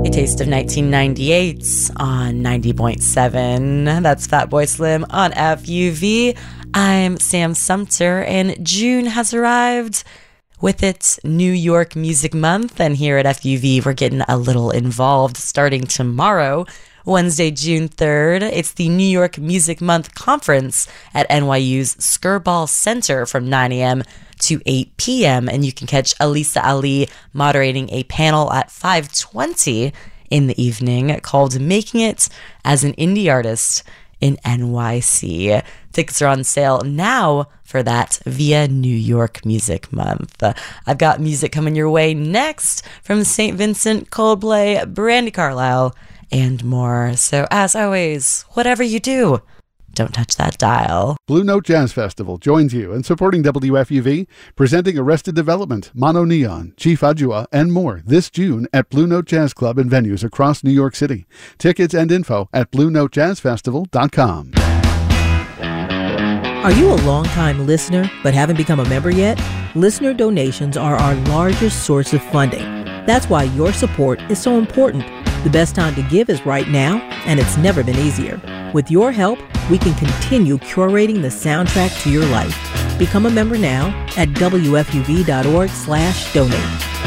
A taste of 1998 on 90.7. That's Fatboy Slim on FUV. I'm Sam Sumter, and June has arrived. With it, New York Music Month, and here at FUV, we're getting a little involved starting tomorrow, Wednesday, June 3rd. It's the New York Music Month Conference at NYU's Skirball Center from 9 a.m. to 8 p.m., and you can catch Alisa Ali moderating a panel at 5:20 in the evening called Making It as an Indie Artist in NYC. Tickets are on sale now for that via New York Music Month. I've got music coming your way next from St. Vincent, Coldplay, Brandi Carlile, and more. So as always, whatever you do, don't touch that dial. Blue Note Jazz Festival joins you in supporting WFUV, presenting Arrested Development, Mono Neon, Chief Ajua, and more this June at Blue Note Jazz Club and venues across New York City. Tickets and info at BlueNoteJazzFestival.com. Are you a longtime listener but haven't become a member yet? Listener donations are our largest source of funding. That's why your support is so important. The best time to give is right now, and it's never been easier. With your help, we can continue curating the soundtrack to your life. Become a member now at WFUV.org/donate.